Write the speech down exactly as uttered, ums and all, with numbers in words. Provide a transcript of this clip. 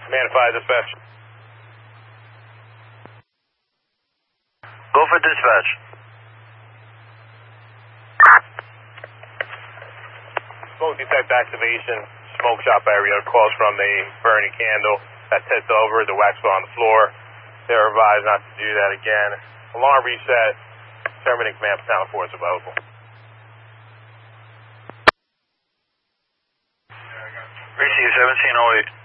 Command five, dispatch. Go for dispatch. Smoke detect activation, smoke shop area, calls from a burning candle that tipped over, the wax fell on the floor. They're advised not to do that again. Alarm reset, terminating command for town force available. Receive seventeen oh eight.